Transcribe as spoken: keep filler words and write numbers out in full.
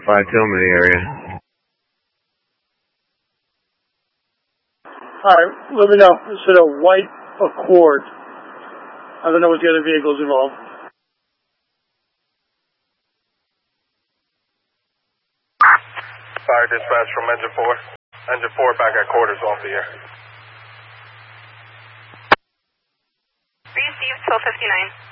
five Tillman area. Alright, let me know. It's a white Accord. I don't know what the other vehicles involved. Fire dispatch from engine four. Engine four back at quarters off the air. Received twelve fifty-nine.